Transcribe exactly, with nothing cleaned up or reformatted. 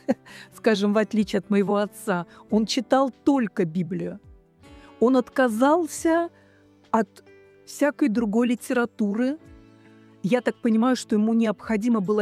скажем, в отличие от моего отца, он читал только Библию. Он отказался от всякой другой литературы. Я так понимаю, что ему необходимо было